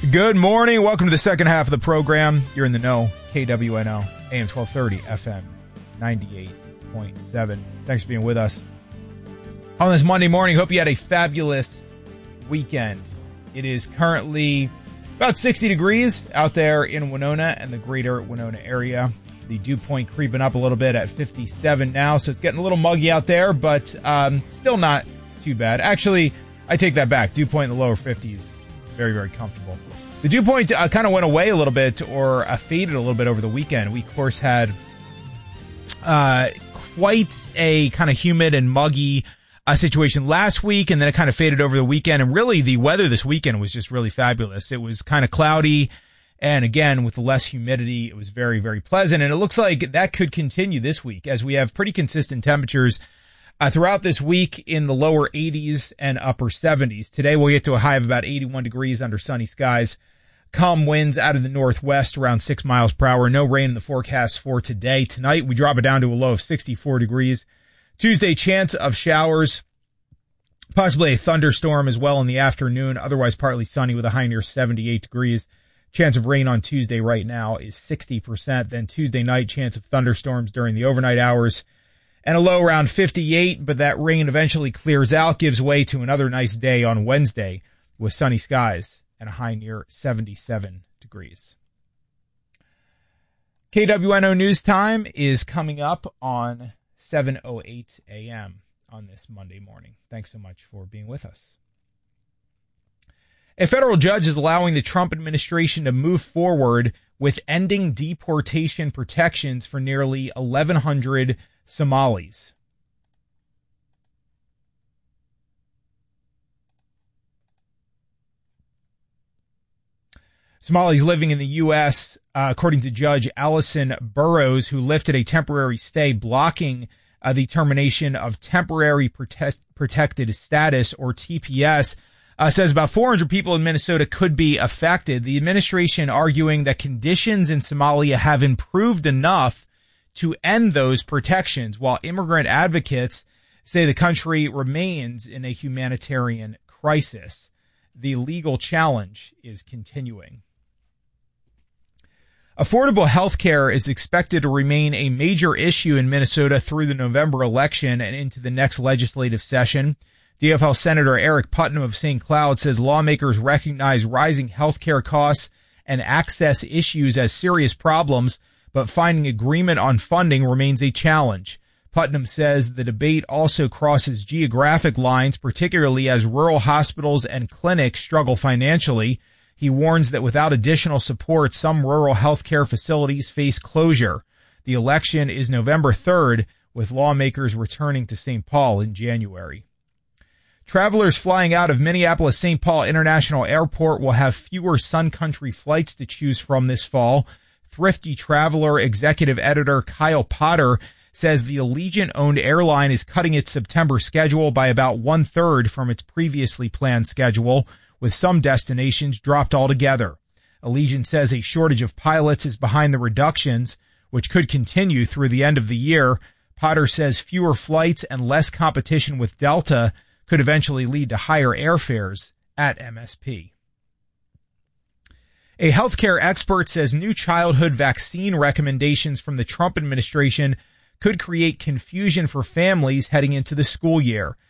Good morning. Welcome to the second half of the program. You're in the know. KWNO, AM 1230, FM 98.7. Thanks for being with us on this Monday morning. Hope you had a fabulous weekend. It is currently about 60 degrees out there in Winona and the greater Winona area. The dew point creeping up a little bit at 57 now, so it's getting a little muggy out there, but still not too bad. Actually, I take that back. Dew point in the lower 50s. Very, very comfortable. The dew point kind of went away a little bit or faded a little bit over the weekend. We, of course, had quite a kind of humid and muggy situation last week, and then it kind of faded over the weekend. And really, the weather this weekend was just really fabulous. It was kind of cloudy, and again, with the less humidity, it was very, very pleasant. And it looks like that could continue this week as we have pretty consistent temperatures throughout this week in the lower 80s and upper 70s. Today we'll get to a high of about 81 degrees under sunny skies. Calm winds out of the northwest around 6 miles per hour. No rain in the forecast for today. Tonight we drop it down to a low of 64 degrees. Tuesday, chance of showers, possibly a thunderstorm as well in the afternoon. Otherwise partly sunny with a high near 78 degrees. Chance of rain on Tuesday right now is 60%. Then Tuesday night, chance of thunderstorms during the overnight hours. And a low around 58, but that rain eventually clears out, gives way to another nice day on Wednesday with sunny skies and a high near 77 degrees. KWNO News Time is coming up on 7:08 a.m. on this Monday morning. Thanks so much for being with us. A federal judge is allowing the Trump administration to move forward with ending deportation protections for nearly 1,100 Somalis. Somalis living in the U.S., according to Judge Allison Burroughs, who lifted a temporary stay blocking the termination of temporary protected status, or TPS, says about 400 people in Minnesota could be affected. The administration arguing that conditions in Somalia have improved enough to end those protections, while immigrant advocates say the country remains in a humanitarian crisis. The legal challenge is continuing. Affordable health care is expected to remain a major issue in Minnesota through the November election and into the next legislative session. DFL Senator Eric Putnam of St. Cloud says lawmakers recognize rising health care costs and access issues as serious problems, but finding agreement on funding remains a challenge. Putnam says the debate also crosses geographic lines, particularly as rural hospitals and clinics struggle financially. He warns that without additional support, some rural healthcare facilities face closure. The election is November 3rd, with lawmakers returning to St. Paul in January. Travelers flying out of Minneapolis-St. Paul International Airport will have fewer Sun Country flights to choose from this fall. Thrifty Traveler executive editor Kyle Potter says the Allegiant-owned airline is cutting its September schedule by about one-third from its previously planned schedule, with some destinations dropped altogether. Allegiant says a shortage of pilots is behind the reductions, which could continue through the end of the year. Potter says fewer flights and less competition with Delta could eventually lead to higher airfares at MSP. A healthcare expert says new childhood vaccine recommendations from the Trump administration could create confusion for families heading into the school year.